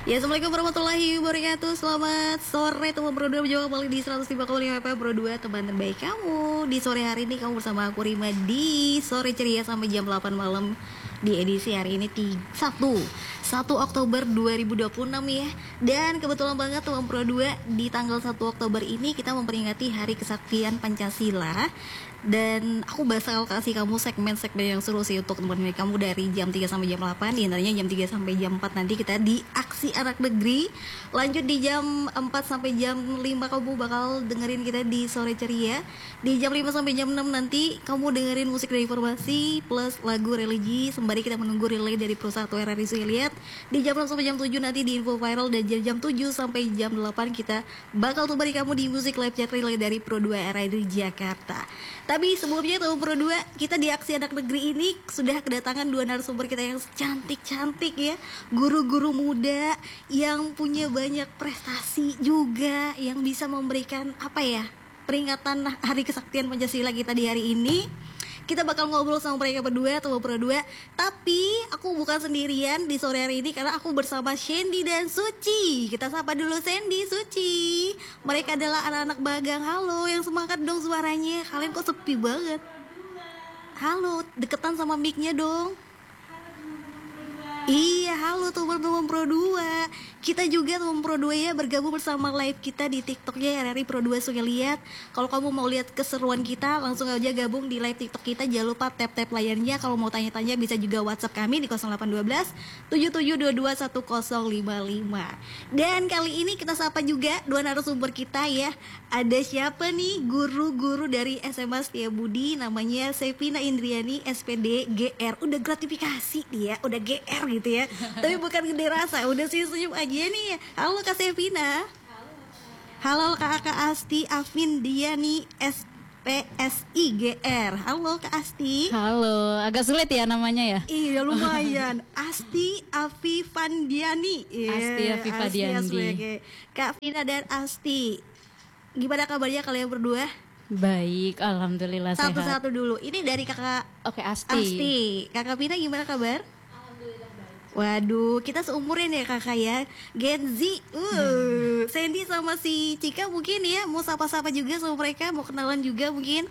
Ya, assalamualaikum warahmatullahi wabarakatuh. Selamat sore teman Pro 2, berjumpa kembali di 105,5 FM Pro 2, teman terbaik kamu. Di sore hari ini kamu bersama aku Rima di Sore Ceria sampai jam 8 malam. Di edisi hari ini 1 Oktober 2026 ya. Dan kebetulan banget teman Pro 2, di tanggal 1 Oktober ini kita memperingati Hari Kesaktian Pancasila. Dan aku bakal kasih kamu segmen-segmen yang seru sih untuk teman-teman kamu dari jam 3 sampai jam 8. Di antaranya jam 3 sampai jam 4 nanti kita di Aksi Anak Negeri. Lanjut di jam 4 sampai jam 5 kamu bakal dengerin kita di Sore Ceria. Di jam 5 sampai jam 6 nanti kamu dengerin musik dan informasi plus lagu religi sembari kita menunggu relay dari perusahaan RRI Suliat. Di jam 6 sampai jam 7 nanti di info viral, dan jam 7 sampai jam 8 kita bakal temani kamu di musik live chat relay dari Pro 2 RRI Jakarta. Tapi sebelumnya teman Pro 2, kita di Aksi Anak Negeri ini sudah kedatangan dua narasumber kita yang cantik-cantik ya. Guru-guru muda yang punya banyak prestasi juga, yang bisa memberikan peringatan Hari Kesaktian Pancasila kita di hari ini. Kita bakal ngobrol sama mereka berdua, teman Pro 2. Tapi aku bukan sendirian di sore hari ini karena aku bersama Shandy dan Suci. Kita sapa dulu Shandy, Suci. Mereka adalah anak-anak Bagang. Halo, yang semangat dong suaranya. Kalian kok sepi banget? Halo, deketan sama mic-nya dong. Iya, halo teman-teman Pro 2. Kita juga teman Pro 2 ya bergabung bersama live kita di TikToknya RRI Pro 2 Suliat. Kalau kamu mau lihat keseruan kita, langsung aja gabung di live TikTok kita. Jangan lupa tap-tap layarnya. Kalau mau tanya-tanya bisa juga WhatsApp kami di 0812 7722 1055. Dan kali ini kita sapa juga dua narasumber kita ya. Ada siapa nih? Guru-guru dari SMA Setiabudi, namanya Sevina Indriani SPD GR. Udah gratifikasi dia, udah GR gitu ya. Tapi bukan gede rasa, udah sih senyum aja nih. Halo Kak Sevina. Halo Kak Asti Afin Diani SPSI GR. Halo Kak Asti. Halo, agak sulit ya namanya ya? Iya lumayan. Asti Afifandiani. Asti Afifandiani. Kak Vina dan Asti, gimana kabarnya kalian berdua? Baik, alhamdulillah sehat. Satu-satu dulu. Ini dari Kakak Asti. Kakak Vina gimana kabar? Waduh, kita seumurin ya kakak ya, Gen Z. Sandy sama si Cika mungkin ya mau sapa-sapa juga sama mereka, mau kenalan juga mungkin.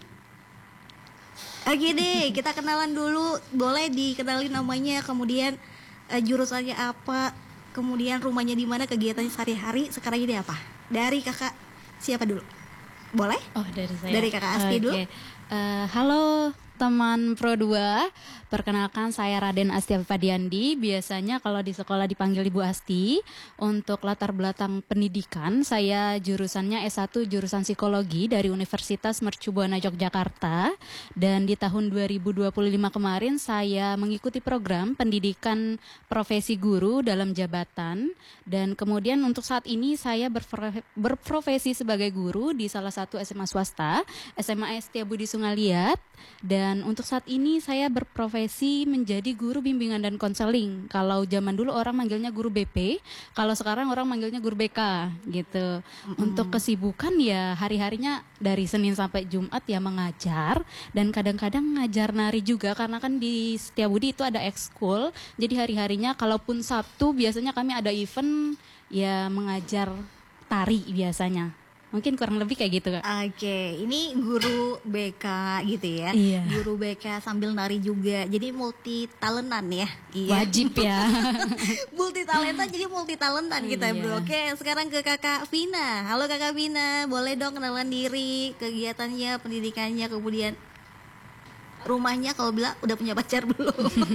Oke deh, kita kenalan dulu. Boleh dikenalin namanya, kemudian jurusannya apa, kemudian rumahnya di mana, kegiatannya sehari-hari sekarang ini apa. Dari kakak siapa dulu? Boleh? Oh, dari saya. Dari kakak Asti dulu. Halo teman Pro 2, perkenalkan saya Raden Asti Afifandiani. Biasanya kalau di sekolah dipanggil Ibu Asti. Untuk latar belakang pendidikan, saya jurusannya S1 jurusan psikologi dari Universitas Mercu Buana Yogyakarta. Dan di tahun 2025 kemarin saya mengikuti program pendidikan profesi guru dalam jabatan. Dan kemudian untuk saat ini saya berprofesi sebagai guru di salah satu SMA swasta, SMA Setiabudi Sungaliat. Dan untuk saat ini saya berprofesi menjadi guru bimbingan dan konseling. Kalau zaman dulu orang manggilnya guru BP, kalau sekarang orang manggilnya guru BK gitu. Untuk kesibukan ya hari-harinya dari Senin sampai Jumat ya mengajar, dan kadang-kadang ngajar nari juga karena kan di Setiabudi itu ada ekskul. Jadi hari-harinya kalaupun Sabtu biasanya kami ada event ya mengajar tari biasanya. Mungkin kurang lebih kayak gitu Kak. Oke, ini guru BK gitu ya. Iya. Guru BK sambil nari juga. Jadi multi talentan ya. Iya. Wajib ya. Multi talenta, jadi multi talentan kita Iya. bro. Oke, sekarang ke Kakak Vina. Halo Kakak Vina, boleh dong kenalan diri, kegiatannya, pendidikannya, kemudian rumahnya, kalau bilang udah punya pacar belum?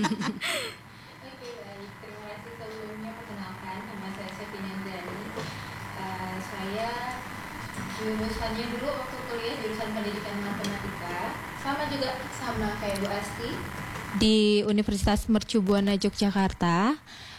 Oke, baik. Terima kasih sebelumnya, perkenalkan nama saya Sevina Indriani. Saya jurusannya dulu waktu kuliah jurusan pendidikan matematika, sama kayak Bu Asti di Universitas Mercu Buana Yogyakarta.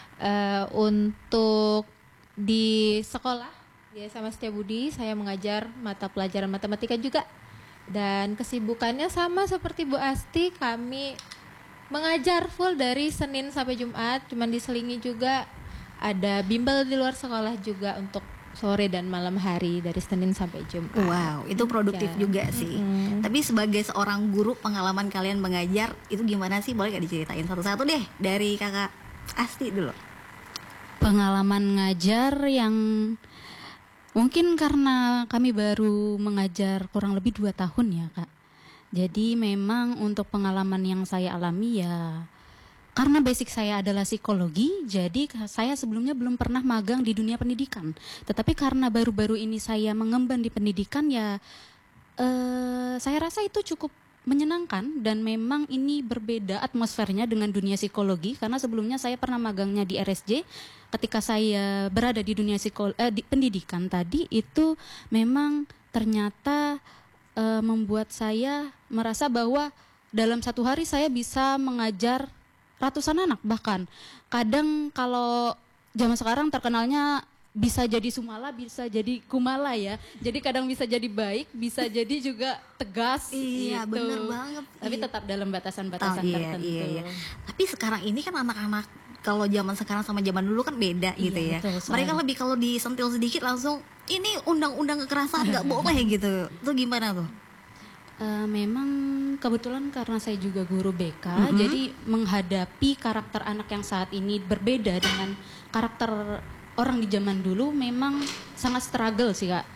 Untuk di sekolah di SMA Setiabudi saya mengajar mata pelajaran matematika juga, dan kesibukannya sama seperti Bu Asti, kami mengajar full dari Senin sampai Jumat, cuman diselingi juga ada bimbel di luar sekolah juga untuk sore dan malam hari dari Senin sampai Jumat. Wow, itu produktif Ya. juga sih. Tapi sebagai seorang guru, pengalaman kalian mengajar itu gimana sih? Boleh gak diceritain satu-satu deh dari Kakak Asti dulu? Pengalaman ngajar yang mungkin karena kami baru mengajar kurang lebih 2 tahun ya Kak. Jadi memang untuk pengalaman yang saya alami ya, karena basic saya adalah psikologi, jadi saya sebelumnya belum pernah magang di dunia pendidikan. Tetapi karena baru-baru ini saya mengemban di pendidikan ya, saya rasa itu cukup menyenangkan dan memang ini berbeda atmosfernya dengan dunia psikologi karena sebelumnya saya pernah magangnya di RSJ. Ketika saya berada di dunia di pendidikan tadi itu memang ternyata membuat saya merasa bahwa dalam 1 hari saya bisa mengajar ratusan anak, bahkan kadang kalau zaman sekarang terkenalnya bisa jadi sumala, bisa jadi kumala ya. Jadi kadang bisa jadi baik, bisa jadi juga tegas. Iya, gitu. bener banget. Tapi Iya. tetap dalam batasan-batasan tertentu. Iya. Tapi sekarang ini kan anak-anak kalau zaman sekarang sama zaman dulu kan beda gitu ya. betul sekali. Mereka lebih kalau disentil sedikit langsung ini undang-undang kekerasan nggak boleh gitu. Itu gimana tuh? Memang kebetulan karena saya juga guru BK, jadi menghadapi karakter anak yang saat ini berbeda dengan karakter orang di zaman dulu memang sangat struggle sih Kak.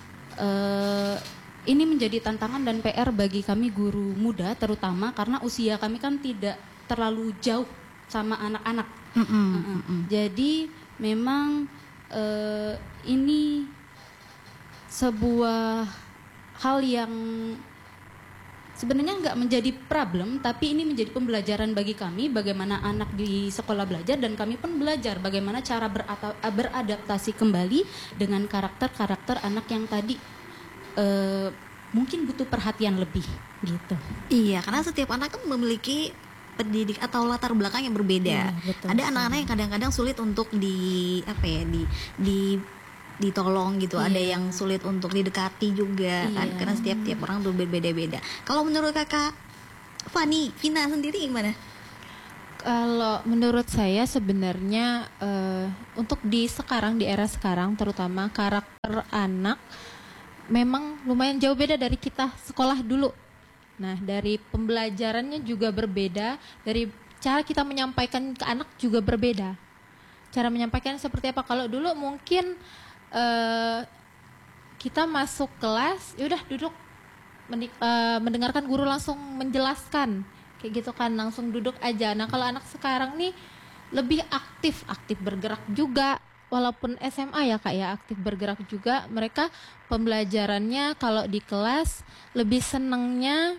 Ini menjadi tantangan dan PR bagi kami guru muda terutama karena usia kami kan tidak terlalu jauh sama anak-anak. Jadi memang ini sebuah hal yang sebenarnya nggak menjadi problem, tapi ini menjadi pembelajaran bagi kami bagaimana anak di sekolah belajar dan kami pun belajar bagaimana cara beradaptasi kembali dengan karakter-karakter anak yang tadi mungkin butuh perhatian lebih gitu. Iya, karena setiap anak kan memiliki pendidik atau latar belakang yang berbeda. Betul Ada anak-anak yang kadang-kadang sulit untuk ditolong gitu. Ada yang sulit untuk didekati juga kan, karena setiap orang tuh berbeda-beda. Kalau menurut Kakak Vina sendiri gimana? Kalau menurut saya sebenarnya untuk di era sekarang terutama karakter anak memang lumayan jauh beda dari kita sekolah dulu. Nah, dari pembelajarannya juga berbeda, dari cara kita menyampaikan ke anak juga berbeda. Cara menyampaikan seperti apa? Kalau dulu mungkin kita masuk kelas, yaudah duduk mendengarkan guru langsung menjelaskan, kayak gitu kan, langsung duduk aja. Nah, kalau anak sekarang nih lebih aktif bergerak juga. Walaupun SMA ya Kak ya, aktif bergerak juga. Mereka pembelajarannya kalau di kelas lebih senengnya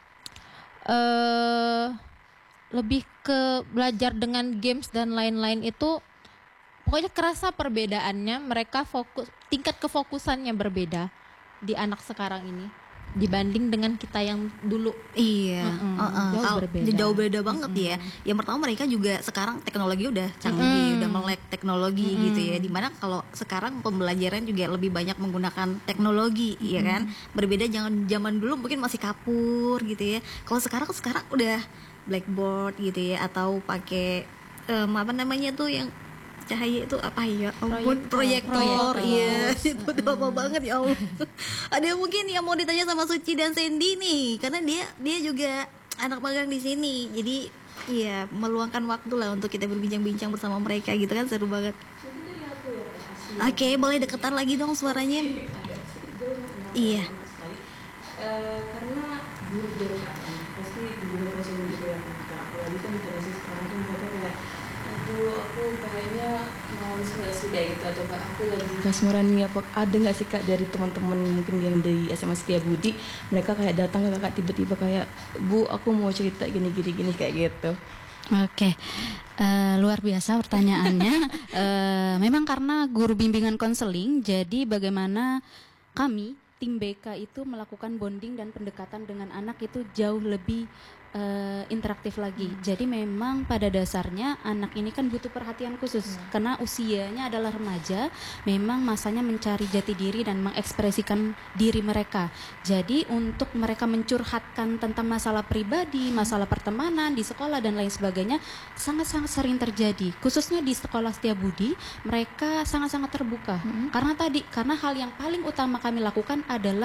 lebih ke belajar dengan games dan lain-lain itu. Pokoknya kerasa perbedaannya, mereka tingkat kefokusannya berbeda di anak sekarang ini dibanding dengan kita yang dulu. Iya, jauh beda banget ya. Yang pertama mereka juga sekarang teknologi udah canggih, udah melek teknologi gitu ya. Dimana kalau sekarang pembelajaran juga lebih banyak menggunakan teknologi, ya kan. Berbeda jangan zaman dulu mungkin masih kapur gitu ya. Kalau sekarang udah blackboard gitu ya, atau pakai apa namanya tuh yang cahaya itu apa ya, proyektor. Iya, itu udah apa banget ya Allah. Ada mungkin yang mau ditanya sama Suci dan Sandy nih, karena dia juga anak magang di sini, jadi ya meluangkan waktu lah untuk kita berbincang-bincang bersama mereka gitu kan, seru banget. Oke, boleh deketan lagi dong suaranya. Iya. Karena guru pasti guru juga yang apalagi kan generasi sekarang tuh mereka kayak aku kayaknya mau nggak sih kayak gitu, atau aku lagi kasmaran nih, apa ada nggak sih Kak dari teman-teman mungkin yang dari SMA Setiabudi, mereka kayak datang ke Kakak tiba-tiba kayak, Bu aku mau cerita gini kayak gitu. Oke, luar biasa pertanyaannya. Memang karena guru bimbingan konseling, jadi bagaimana kami tim BK itu melakukan bonding dan pendekatan dengan anak itu jauh lebih interaktif lagi. Jadi memang pada dasarnya anak ini kan butuh perhatian khusus karena usianya adalah remaja, memang masanya mencari jati diri dan mengekspresikan diri mereka. Jadi untuk mereka mencurhatkan tentang masalah pribadi, masalah pertemanan di sekolah dan lain sebagainya sangat-sangat sering terjadi. Khususnya di sekolah Setiabudi, mereka sangat-sangat terbuka. Karena hal yang paling utama kami lakukan adalah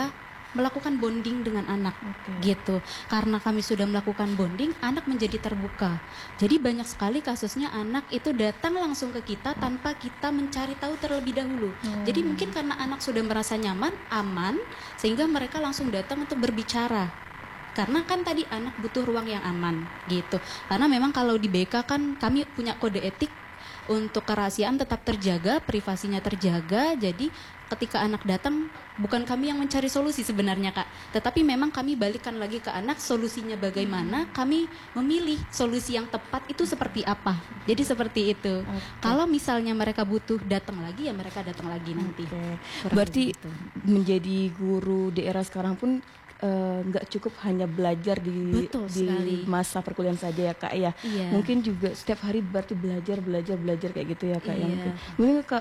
melakukan bonding dengan anak gitu. Karena kami sudah melakukan bonding, anak menjadi terbuka. Jadi banyak sekali kasusnya anak itu datang langsung ke kita tanpa kita mencari tahu terlebih dahulu. Jadi mungkin karena anak sudah merasa nyaman, aman, sehingga mereka langsung datang untuk berbicara. Karena kan tadi anak butuh ruang yang aman gitu. Karena memang kalau di BK kan kami punya kode etik untuk kerahasiaan tetap terjaga, privasinya terjaga. Jadi ketika anak datang, bukan kami yang mencari solusi sebenarnya Kak, tetapi memang kami balikan lagi ke anak solusinya bagaimana, kami memilih solusi yang tepat itu seperti apa. Jadi seperti itu. Kalau misalnya mereka butuh datang lagi, ya mereka datang lagi nanti. Berarti begitu. menjadi guru di era sekarang pun nggak cukup hanya belajar di sekali. masa perkuliahan saja ya Kak ya. Iya. Mungkin juga setiap hari berarti belajar kayak gitu ya Kak. Iya. Mungkin Kak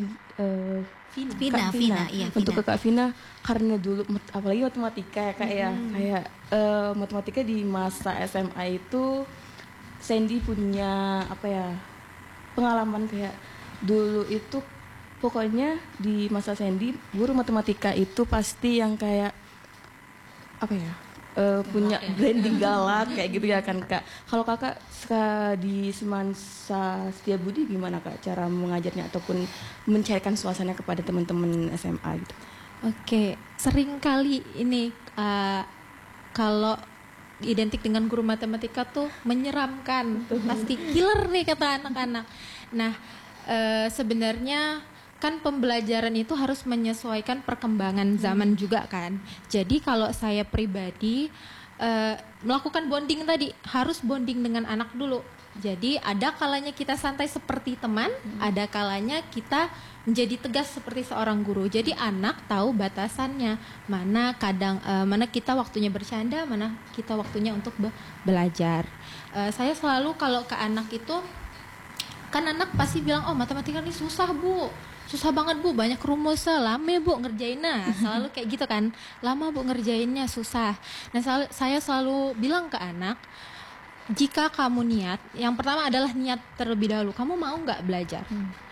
Vina, Kak Vina, iya, untuk Vina. ke Kak Vina, karena dulu apalagi matematika ya Kak ya, kayak matematika di masa SMA itu Sandy punya apa ya, pengalaman kayak dulu itu pokoknya di masa Sandy guru matematika itu pasti yang kayak apa ya, punya branding galak kayak gitu ya kan Kak. Kalau Kakak di Semansa Setiabudi gimana Kak cara mengajarnya ataupun mencairkan suasana kepada teman-teman SMA gitu? Oke, sering kali ini kalau identik dengan guru matematika tuh menyeramkan, pasti killer nih kata anak-anak. Nah, sebenarnya kan pembelajaran itu harus menyesuaikan perkembangan zaman juga kan. Jadi kalau saya pribadi melakukan bonding tadi, harus bonding dengan anak dulu. Jadi ada kalanya kita santai seperti teman, ada kalanya kita menjadi tegas seperti seorang guru. Jadi anak tahu batasannya, mana kita waktunya bercanda, mana kita waktunya untuk belajar. Saya selalu kalau ke anak itu, kan anak pasti bilang, oh matematika ini susah Bu, susah banget Bu, banyak rumusnya, lama Bu ngerjainnya, selalu kayak gitu kan, lama Bu ngerjainnya, susah. Nah saya selalu bilang ke anak, jika kamu niat, yang pertama adalah niat terlebih dahulu, kamu mau nggak belajar?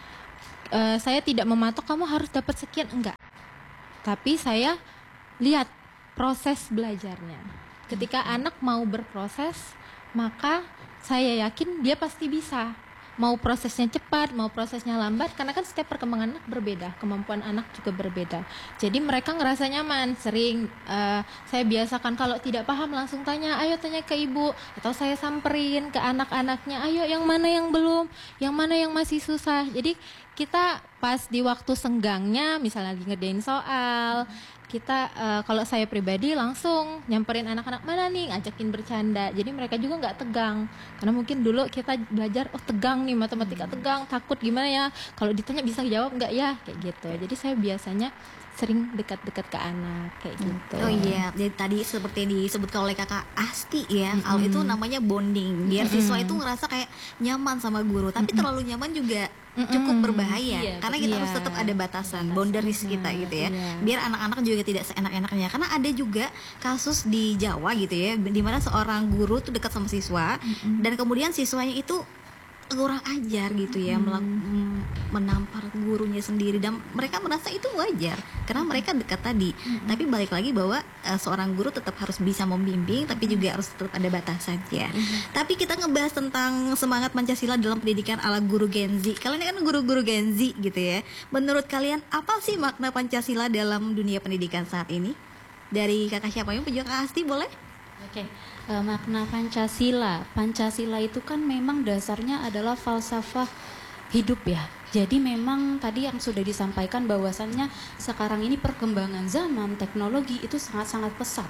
Saya tidak mematok kamu harus dapat sekian, enggak. Tapi saya lihat proses belajarnya. Ketika anak mau berproses, maka saya yakin dia pasti bisa. Mau prosesnya cepat, mau prosesnya lambat, karena kan setiap perkembangan anak berbeda, kemampuan anak juga berbeda. Jadi mereka ngerasa nyaman. Sering saya biasakan kalau tidak paham langsung tanya, ayo tanya ke ibu, atau saya samperin ke anak-anaknya, ayo yang mana yang belum, yang mana yang masih susah. Jadi kita pas di waktu senggangnya, misalnya lagi ngerjain soal, kita kalau saya pribadi langsung nyamperin anak-anak, mana nih, ngajakin bercanda. Jadi mereka juga nggak tegang, karena mungkin dulu kita belajar, oh tegang nih matematika, tegang, takut gimana ya, kalau ditanya bisa jawab nggak ya, kayak gitu. Jadi saya biasanya sering dekat-dekat ke anak kayak gitu. Oh iya, jadi tadi seperti disebutkan oleh Kakak Asti ya, hal itu namanya bonding. Biar siswa itu ngerasa kayak nyaman sama guru, tapi terlalu nyaman juga cukup berbahaya. Iya, Karena kita harus tetap ada batasan, boundaries kita gitu ya. Biar anak-anak juga tidak seenak-enaknya. Karena ada juga kasus di Jawa gitu ya, di mana seorang guru tuh dekat sama siswa, dan kemudian siswanya itu kurang ajar gitu ya, menampar gurunya sendiri, dan mereka merasa itu wajar karena mereka dekat tadi. Tapi balik lagi bahwa seorang guru tetap harus bisa membimbing, tapi juga harus tetap ada batasannya. Tapi kita ngebahas tentang semangat Pancasila dalam pendidikan ala guru Gen Z. Kalian kan guru-guru Gen Z gitu ya. Menurut kalian apa sih makna Pancasila dalam dunia pendidikan saat ini? Dari Kakak siapa yang punya Kak Asti boleh? Oke, makna Pancasila. Pancasila itu kan memang dasarnya adalah falsafah hidup ya. Jadi memang tadi yang sudah disampaikan bahwasannya sekarang ini perkembangan zaman teknologi itu sangat-sangat pesat.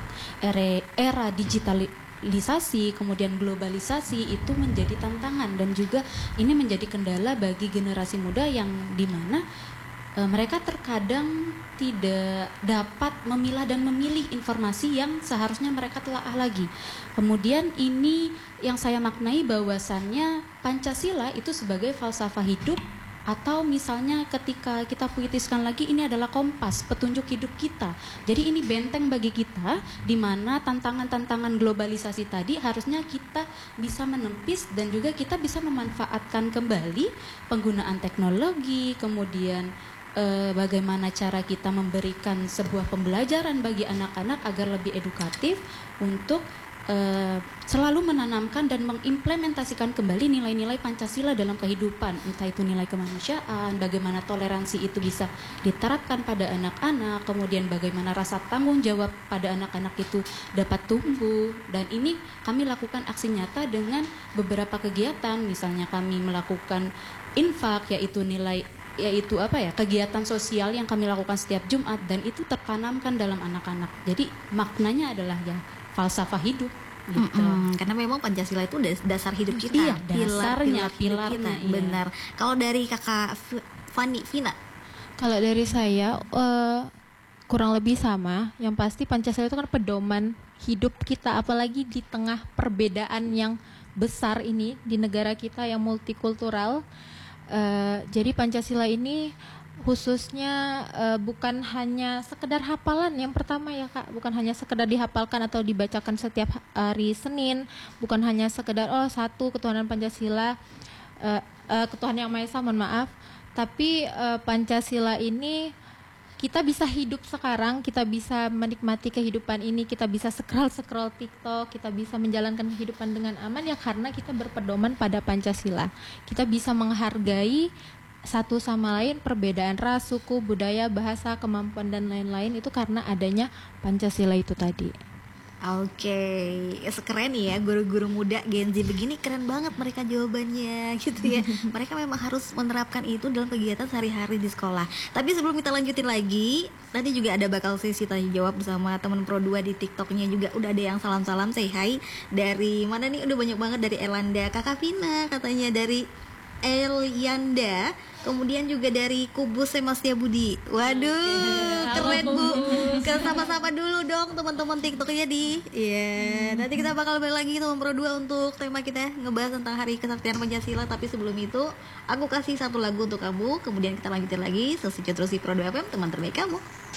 Era digitalisasi, kemudian globalisasi itu menjadi tantangan, dan juga ini menjadi kendala bagi generasi muda yang dimana mereka terkadang tidak dapat memilah dan memilih informasi yang seharusnya mereka telaah lagi. Kemudian ini yang saya maknai bahwasannya Pancasila itu sebagai falsafah hidup, atau misalnya ketika kita puitiskan lagi, ini adalah kompas, petunjuk hidup kita. Jadi ini benteng bagi kita, di mana tantangan-tantangan globalisasi tadi harusnya kita bisa menepis, dan juga kita bisa memanfaatkan kembali penggunaan teknologi, kemudian bagaimana cara kita memberikan sebuah pembelajaran bagi anak-anak agar lebih edukatif untuk selalu menanamkan dan mengimplementasikan kembali nilai-nilai Pancasila dalam kehidupan, entah itu nilai kemanusiaan, bagaimana toleransi itu bisa diterapkan pada anak-anak, kemudian bagaimana rasa tanggung jawab pada anak-anak itu dapat tumbuh. Dan ini kami lakukan aksi nyata dengan beberapa kegiatan, misalnya kami melakukan infak, yaitu kegiatan sosial yang kami lakukan setiap Jumat, dan itu tertanamkan dalam anak-anak. Jadi maknanya adalah ya falsafah hidup gitu. Karena memang Pancasila itu dasar hidup kita. Iya, dasarnya, pilar kita. iya. Benar. Kalau dari Kakak Vina, Kalau dari saya kurang lebih sama. Yang pasti Pancasila itu kan pedoman hidup kita, apalagi di tengah perbedaan yang besar ini di negara kita yang multikultural. Jadi Pancasila ini khususnya bukan hanya sekedar hafalan yang pertama ya Kak, bukan hanya sekedar dihafalkan atau dibacakan setiap hari Senin, bukan hanya sekedar satu ketuhanan Pancasila, ketuhanan yang Maha Esa, mohon maaf, tapi Pancasila ini kita bisa hidup sekarang, kita bisa menikmati kehidupan ini, kita bisa scroll TikTok, kita bisa menjalankan kehidupan dengan aman ya karena kita berpedoman pada Pancasila. Kita bisa menghargai satu sama lain, perbedaan ras, suku, budaya, bahasa, kemampuan dan lain-lain itu karena adanya Pancasila itu tadi. Oke, sekeren ya guru-guru muda Gen Z begini, keren banget mereka jawabannya gitu ya. Mereka memang harus menerapkan itu dalam kegiatan sehari-hari di sekolah. Tapi sebelum kita lanjutin lagi, nanti juga ada bakal sesi tanya jawab bersama teman Pro 2 di TikToknya juga. Udah ada yang salam-salam, say hi. Dari mana nih? Udah banyak banget, dari Elanda, Kakak Vina katanya, dari Elianda, kemudian juga dari Kubus Semastia Budi. Waduh, keren Bu. Ke sama-sama dulu dong teman-teman TikToknya di. Iya, nanti kita bakal balik lagi teman Pro 2 untuk tema kita ngebahas tentang Hari Kesaktian Pancasila. Tapi sebelum itu, aku kasih satu lagu untuk kamu, kemudian kita lanjutin lagi sesi Cetrusi Pro 2 FM, teman terbaik kamu.